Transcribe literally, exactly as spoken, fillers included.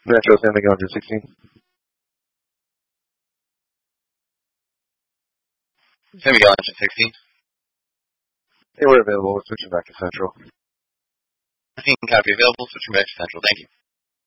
Metro San Miguel one sixteen. San Miguel engine sixteen. They were available. We're switching back to Central. fifteen copy available, switching back to Central. Thank you.